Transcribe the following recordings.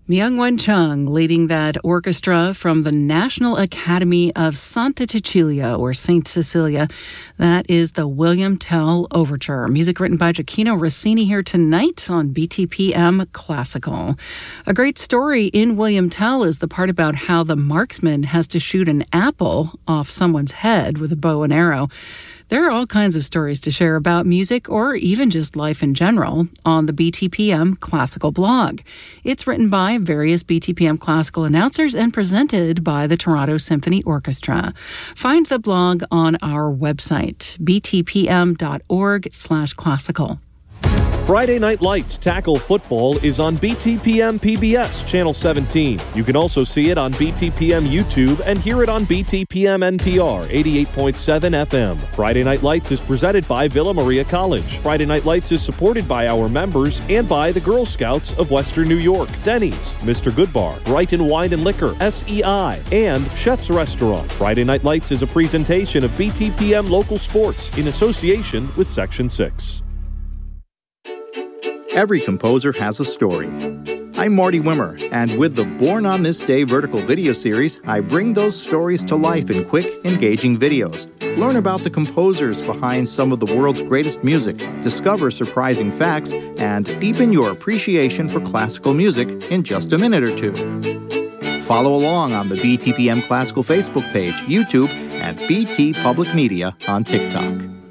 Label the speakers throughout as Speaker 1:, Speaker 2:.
Speaker 1: Myung-Whun Chung leading that orchestra from the National Academy of Santa Cecilia, or Saint Cecilia. That is the William Tell Overture. Music written by Gioacchino Rossini here tonight on BTPM Classical. A great story in William Tell is the part about how the marksman has to shoot an apple off someone's head with a bow and arrow. There are all kinds of stories to share about music or even just life in general on the BTPM Classical blog. It's written by various BTPM Classical announcers and presented by the Toronto Symphony Orchestra. Find the blog on our website, btpm.org/classical.
Speaker 2: Friday Night Lights Tackle Football is on BTPM PBS Channel 17. You can also see it on BTPM YouTube and hear it on BTPM NPR 88.7 FM. Friday Night Lights is presented by Villa Maria College. Friday Night Lights is supported by our members and by the Girl Scouts of Western New York, Denny's, Mr. Goodbar, Brighton Wine and Liquor, SEI, and Chef's Restaurant. Friday Night Lights is a presentation of BTPM Local Sports in association with Section 6.
Speaker 3: Every composer has a story. I'm Marty Wimmer, and with the Born on This Day vertical video series, I bring those stories to life in quick, engaging videos. Learn about the composers behind some of the world's greatest music, discover surprising facts, and deepen your appreciation for classical music in just a minute or two. Follow along on the BTPM Classical Facebook page, YouTube, and BT Public Media on TikTok.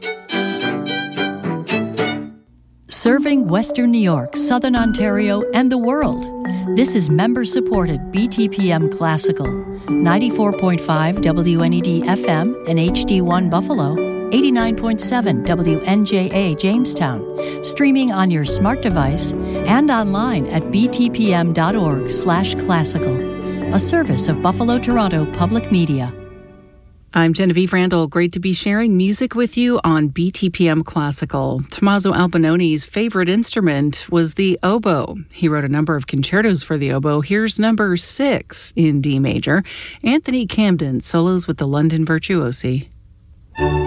Speaker 4: Serving Western New York, Southern Ontario, and the world. This is member-supported BTPM Classical, 94.5 WNED FM and HD1 Buffalo, 89.7 WNJA Jamestown, streaming on your smart device and online at btpm.org/classical, a service of Buffalo Toronto Public Media.
Speaker 1: I'm Genevieve Randall. Great to be sharing music with you on BTPM Classical. Tommaso Albinoni's favorite instrument was the oboe. He wrote a number of concertos for the oboe. Here's number 6 in D major. Anthony Camden solos with the London Virtuosi.